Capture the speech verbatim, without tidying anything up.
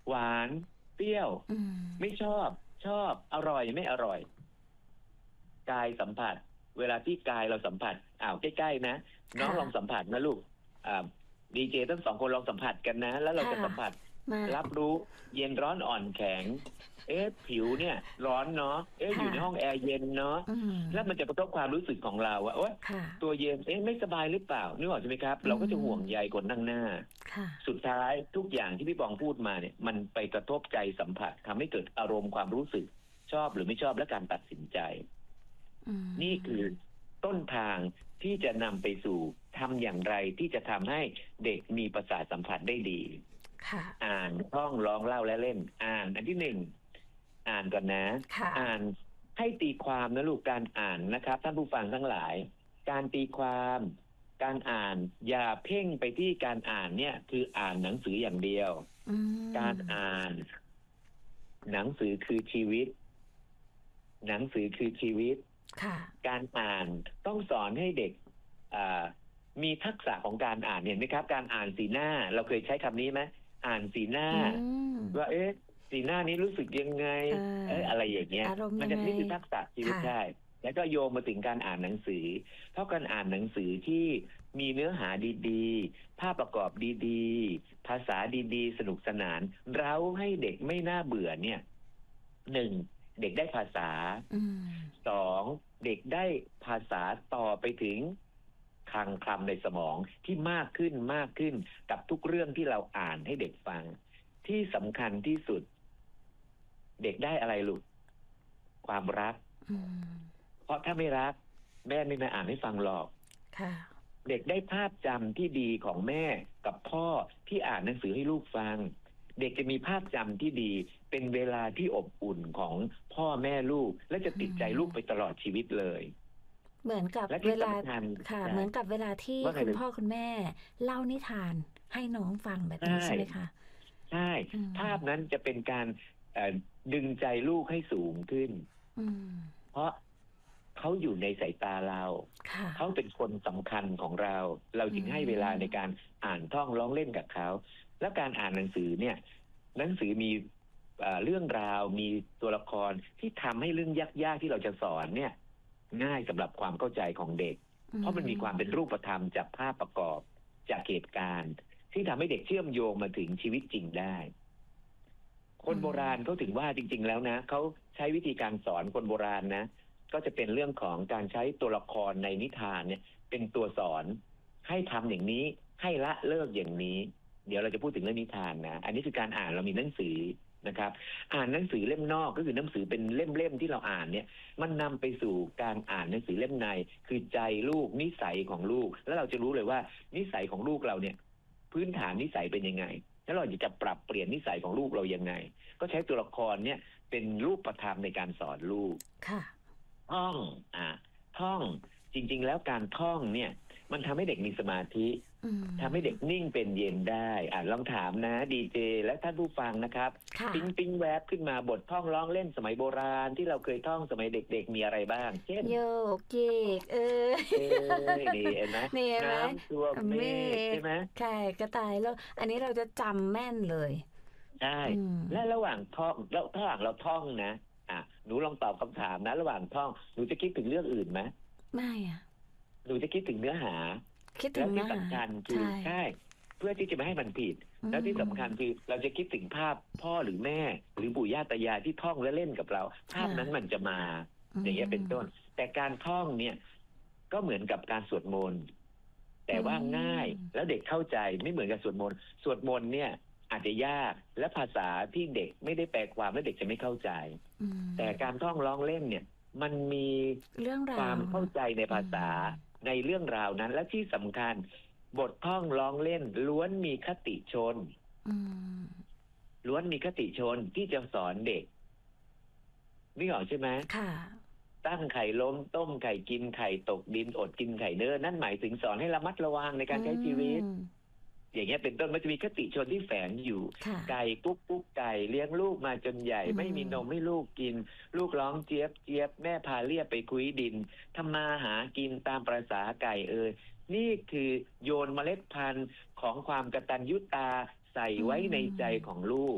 หวานเปรี้ยวไม่ชอบชอบอร่อยไม่อร่อยกายสัมผัสเวลาที่กายเราสัมผัสอ้าวใกล้ๆนะน้องลองสัมผัสนะลูกอ่าดีเจทั้งสองคนลองสัมผัสกันนะแล้วเราจะสัมผัสรับรู้เย็นร้อนอ่อนแข็งเอ๊ะผิวเนี่ยร้อนเนาะเอ๊ะอยู่ในห้องแอร์เย็นเนาะแล้วมันจะกระทบความรู้สึกของเราว่าโอ๊ยตัวเย็นเอ๊ะไม่สบายหรือเปล่านึกออกใช่ไหมครับเราก็จะห่วงใยคนนั่งหน้าสุดท้ายทุกอย่างที่พี่ปองพูดมาเนี่ยมันไปกระทบใจสัมผัสทำให้เกิดอารมณ์ความรู้สึกชอบหรือไม่ชอบและการตัดสินใจนี่คือต้นทางที่จะนำไปสู่ทำอย่างไรที่จะทำให้เด็กมีประสาทสัมผัสได้ดีอ่านท่องร้องเล่าและเล่นอ่านอันที่หนึ่งอ่านก่อนนะอ่านให้ตีความนะลูกการอ่านนะครับท่านผู้ฟังทั้งหลายการตีความการอ่านอย่าเพ่งไปที่การอ่านเนี่ยคืออ่านหนังสืออย่างเดียวการอ่านหนังสือคือชีวิตหนังสือคือชีวิตการอ่านต้องสอนให้เด็กมีทักษะของการอ่านเห็นไหมครับการอ่านสีหน้าเราเคยใช้คำนี้ไหมอ่านสีหน้าว่าเอ๊ะสีหน้านี้รู้สึกยังไงเอ๊ะอะไรอย่างเงี้ยมันจะนี่คือทักษะชีวิตได้แล้วก็โยงมาถึงการอ่านหนังสือเพราะการอ่านหนังสือที่มีเนื้อหาดีๆภาพประกอบดีๆภาษาดีๆสนุกสนานเร้าให้เด็กไม่น่าเบื่อเนี่ยหนึ่งเด็กได้ภาษาสองเด็กได้ภาษาต่อไปถึงคลังคำในสมองที่มากขึ้นมากขึ้นกับทุกเรื่องที่เราอ่านให้เด็กฟังที่สำคัญที่สุดเด็กได้อะไรลูกความรักเพราะถ้าไม่รักแม่ไม่มาอ่านให้ฟังหรอกเด็กได้ภาพจำที่ดีของแม่กับพ่อที่อ่านหนังสือให้ลูกฟังเด็กจะมีภาพจำที่ดีเป็นเวลาที่อบอุ่นของพ่อแม่ลูกและจะติดใจลูกไปตลอดชีวิตเลยเหมือนกับเวลาค่ะเหมือนกับเวลาที่คุณพ่อคุณแม่เล่านิทานให้น้องฟังแบบนี้ใช่ไหมคะใช่ภาพนั้นจะเป็นการดึงใจลูกให้สูงขึ้นเพราะเขาอยู่ในสายตาเราเขาเป็นคนสำคัญของเราเราจึงให้เวลาในการอ่านท่องร้องเล่นกับเขาแล้วการอ่านหนังสือเนี่ยหนังสือมีเรื่องราวมีตัวละครที่ทำให้เรื่องยากๆที่เราจะสอนเนี่ยง่ายสำหรับความเข้าใจของเด็กเพราะมันมีความเป็นรูปธรรมจากภาพประกอบจากเหตุการณ์ที่ทำให้เด็กเชื่อมโยงมาถึงชีวิตจริงได้คนโบราณเขาถึงว่าจริงๆแล้วนะเขาใช้วิธีการสอนคนโบราณนะก็จะเป็นเรื่องของการใช้ตัวละครในนิทานเนี่ยเป็นตัวสอนให้ทำอย่างนี้ให้ละเลิกอย่างนี้เดี๋ยวเราจะพูดถึงเรื่องนิทานนะอันนี้คือการอ่านเรามีหนังสือนะครับอ่านหนังสือเล่มนอกก็คือหนังสือเป็นเล่มๆที่เราอ่านเนี่ยมันนำไปสู่การอ่านหนังสือเล่มในคือใจลูกนิสัยของลูกแล้วเราจะรู้เลยว่านิสัยของลูกเราเนี่ยพื้นฐานนิสัยเป็นยังไงแล้วเราจะปรับเปลี่ยนนิสัยของลูกเรายังไงก็ใช้ตัวละครเนี่ยเป็นรูปธรรมในการสอนลูกค่ะท่องอ่าท่องจริงๆแล้วการท่องเนี่ยมันทำให้เด็กมีสมาธิทำให้เด็กนิ่งเป็นเย็นได้อ่าลองถามนะดีเจและท่านผู้ฟังนะครับปิ๊งปิ๊งแวบขึ้นมาบทท่องร้องเล่นสมัยโบราณที่เราเคยท่องสมัยเด็กๆมีอะไรบ้างเช่นโยกเยกเออนี่เห็นไหมน้ำตัวเมฆใช่ไหมใช่กระต่ายแล้วอันนี้เราจะจำแม่นเลยใช่และระหว่างท่องแล้วถ้าหากเราท่องนะอ่ะหนูลองตอบคำถามนะระหว่างท่องหนูจะคิดถึงเรื่องอื่นไหมไม่อ่ะหนูจะคิดถึงเนื้อหาแล้วที่สำคัญคือใช่เพื่อที่จะไม่ให้มันผิดแล้วที่สำคัญคือเราจะคิดถึงภาพพ่อหรือแม่หรือปู่ย่าตายายที่ท่องและเล่นกับเราภาพนั้นมันจะมาอย่างเงี้ยเป็นต้นแต่การท่องเนี่ยก็เหมือนกับการสวดมนต์แต่ว่าง่ายแล้วเด็กเข้าใจไม่เหมือนกับสวดมนต์สวดมนต์เนี่ยอาจจะยากและภาษาที่เด็กไม่ได้แปลความและเด็กจะไม่เข้าใจแต่การท่องร้องเล่นเนี่ยมันมีความเข้าใจในภาษาในเรื่องราวนั้นและที่สำคัญบทท่องร้องเล่นล้วนมีคติชนล้วนมีคติชนที่จะสอนเด็กนี่หรอใช่ไหมค่ะตั้งไข่ล้มต้มไข่กินไข่ตกดินอดกินไข่เนื้อนั่นหมายถึงสอนให้ระมัดระวังในการใช้ชีวิตอย่างเงี้ยเป็นต้นมันจะมีคติชนที่แฝงอยู่ไก่กุ๊กกุ๊กไก่เลี้ยงลูกมาจนใหญ่ไม่มีนมให้ลูกกินลูกร้องเจี๊ยบเจี๊ยบแม่พาเรียบไปคุยดินทำมาหากินตามประสาไก่เอ่ยนี่คือโยนเมล็ดพันธุ์ของความกตัญญูตาใส่ไว้ในใจของลูก